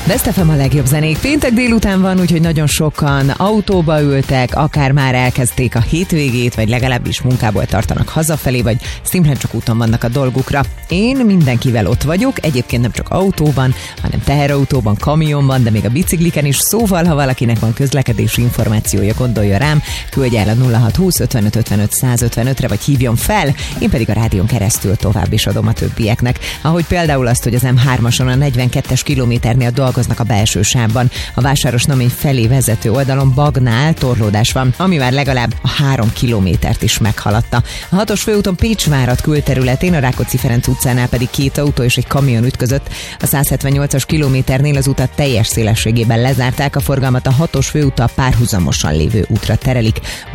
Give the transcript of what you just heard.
Best FM a legjobb zenék. Péntek délután van, úgyhogy nagyon sokan autóba ültek, akár már elkezdték a hétvégét, vagy legalábbis munkából tartanak hazafelé, vagy szimplán csak úton vannak a dolgukra. Én mindenkivel ott vagyok, egyébként nem csak autóban, hanem teherautóban, kamionban, de még a bicikliken is. Szóval, ha valakinek van közlekedési információja, gondolja rám, küldje el a 0620 55 55 155-re, vagy hívjon fel, én pedig a rádión keresztül tovább is adom a többieknek. Ahogy például azt, hogy az M3-ason a 42-es kilométernél dolgoznak a belső sávban. A Vásárosnamény felé vezető oldalon Bagnál torlódás van, ami már legalább a 3 kilométert is meghaladta. A 6-os főúton Pécsvárad külterületén, a Rákóczi-Ferenc utcánál pedig 2 autó és egy kamion ütközött. A 178-as kilométernél az utat teljes szélességében lezárták, a forgalmat a 6-os főúttal párhuzamosan lévő útra terelik.